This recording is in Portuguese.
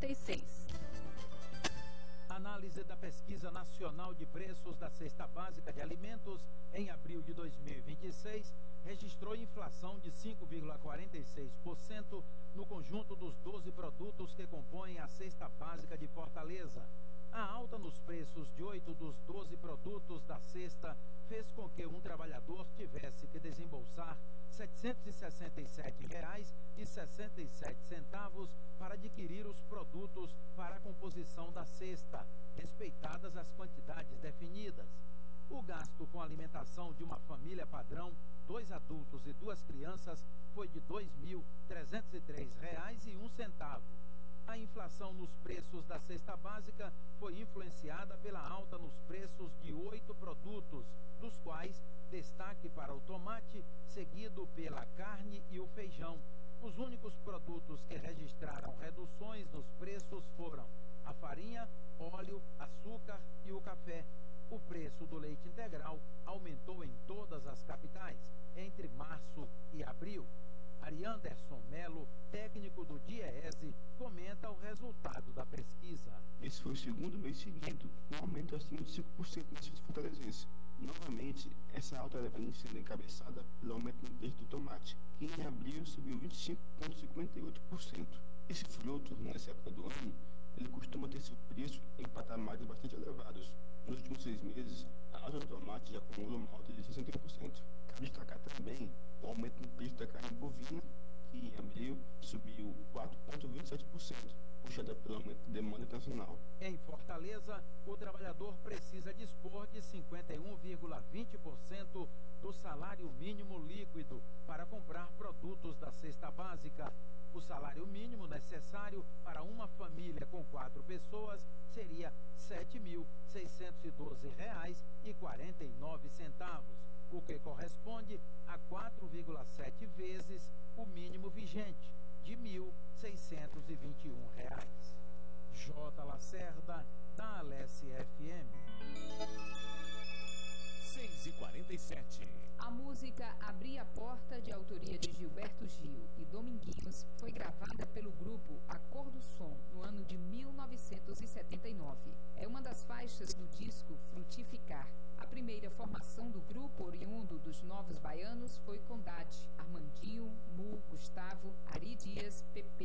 56. Análise da Pesquisa Nacional de Preços da Cesta Básica de Alimentos em abril de 2026 registrou inflação de 5,46% no conjunto dos 12 produtos que compõem a Cesta Básica de Fortaleza. A alta nos preços de 8 dos 12 produtos da cesta fez com que um trabalhador tivesse que desembolsar R$ 767,67 para adquirir os produtos para a composição da cesta, respeitadas as quantidades definidas. O gasto com alimentação de uma família padrão, 2 adultos e 2 crianças, foi de R$ 2.303,01. A inflação nos preços da cesta básica foi influenciada pela alta nos preços de 8 produtos, dos quais destaque para o tomate, seguido pela carne e o feijão. Os únicos produtos que registraram reduções nos preços foram a farinha, óleo, açúcar e o café. O preço do leite integral aumentou em todas as capitais entre março e abril. Arianderson Melo, técnico do DIEESE, comenta o resultado da pesquisa. Esse foi o segundo mês seguido, com um aumento acima de 5% na cesta fortalezense. Novamente, essa alta vem sendo encabeçada pelo aumento no preço do tomate, que em abril subiu 25,58%. Esse fruto, nessa época do ano, ele costuma ter seu preço em patamares bastante elevados. Nos últimos 6 meses, a alta do tomate já acumula uma alta de 61%. Cabe destacar também o aumento no preço da carne bovina, que em abril subiu 4,27%, puxada pelo aumento da demanda internacional. Em Fortaleza, o trabalhador precisa dispor de 51,20% do salário mínimo líquido para comprar produtos da cesta básica. O salário mínimo necessário para uma família com 4 pessoas seria R$ 7.612,49, o que corresponde a 4,7 vezes o mínimo vigente, de R$ 1.621. J. Lacerda, da Alesse FM. 6h47. A música Abri a Porta, de autoria de Gilberto Gil e Dominguinhos, foi gravada pelo grupo A Cor do Som no ano de 1979. É uma das faixas do disco Frutificar. A primeira formação do grupo, oriundo dos Novos Baianos, foi Condade, Armandinho, Mu, Gustavo, Ari Dias, Pepe